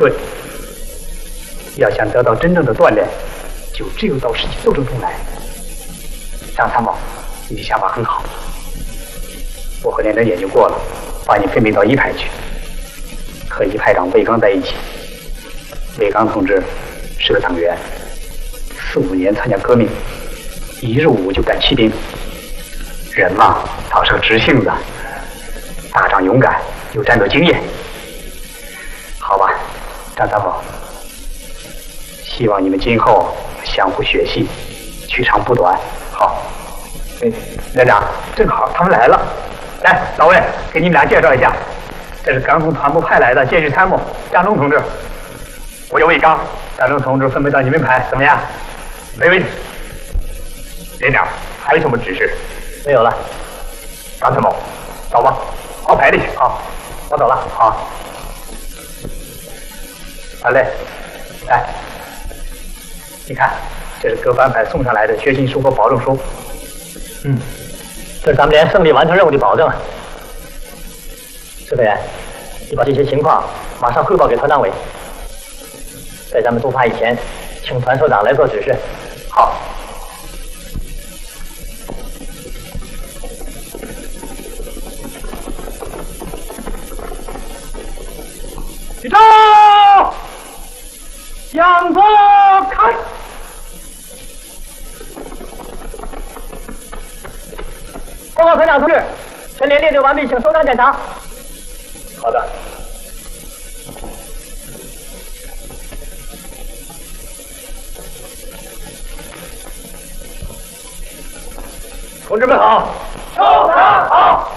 对，要想得到真正的锻炼，就只有到实际斗争中来。张参谋，你的想法很好，我和连长研究过了，把你分配到一排去，和一排长魏刚在一起。魏刚同志是个党员，4、5年参加革命，一入伍就干骑兵。人嘛，倒是个直性子，打仗勇敢，有战斗经验。好吧，张参谋，希望你们今后相互学习，取长补短。好，连长，正好他们来了。来，老魏，给你们俩介绍一下，这是刚从团部派来的建设参谋张忠同志，我叫魏刚。张忠同志分配到你们排，怎么样？没问题。连长，还有什么指示？没有了。张参谋，走吧，到排里去啊！我走了，好。好嘞，来，你看，这是各班排送上来的学习书和保证书。这是咱们连胜利完成任务的保证。支队员，你把这些情况马上汇报给团党委，在咱们出发以前，请团首长来做指示。好。起招！向左看！报告团长同志，全连列队完毕，请收战检查。好的。同志们好！首长好！